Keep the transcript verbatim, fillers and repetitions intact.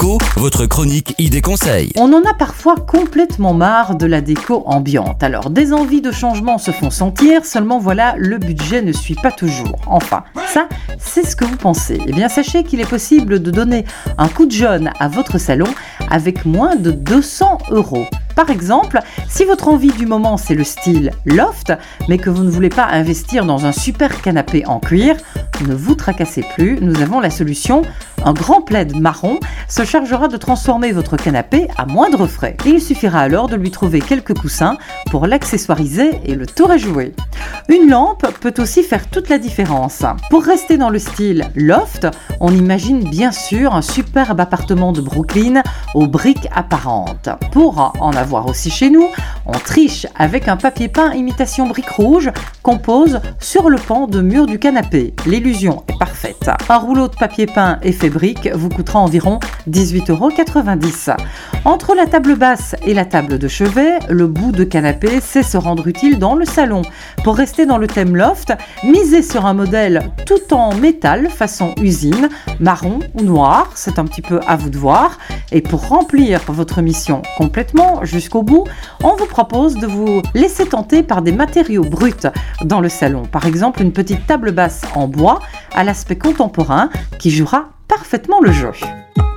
Déco, votre chronique idées conseils. On en a parfois complètement marre de la déco ambiante. Alors, des envies de changement se font sentir, seulement voilà, le budget ne suit pas toujours. Enfin, ça, c'est ce que vous pensez. Eh bien, sachez qu'il est possible de donner un coup de jeune à votre salon avec moins de deux cents euros. Par exemple, si votre envie du moment c'est le style loft, mais que vous ne voulez pas investir dans un super canapé en cuir, ne vous tracassez plus, nous avons la solution. Un grand plaid marron se chargera de transformer votre canapé à moindre frais. Il suffira alors de lui trouver quelques coussins pour l'accessoiriser et le tour est joué. Une lampe peut aussi faire toute la différence. Pour rester dans le style loft, on imagine bien sûr un superbe appartement de Brooklyn aux briques apparentes. Pour en avoir aussi chez nous, on triche avec un papier peint imitation brique rouge qu'on pose sur le pan de mur du canapé. L'illusion est parfaite. Un rouleau de papier peint effet brique vous coûtera environ dix-huit euros quatre-vingt-dix. Entre la table basse et la table de chevet, le bout de canapé sait se rendre utile dans le salon. Pour rester dans le thème loft, misez sur un modèle tout en métal façon usine, marron ou noir, c'est un petit peu à vous de voir. Et pour remplir votre mission complètement jusqu'au bout, on vous propose de vous laisser tenter par des matériaux bruts dans le salon. Par exemple, une petite table basse en bois à l'aspect contemporain qui jouera parfaitement le jeu.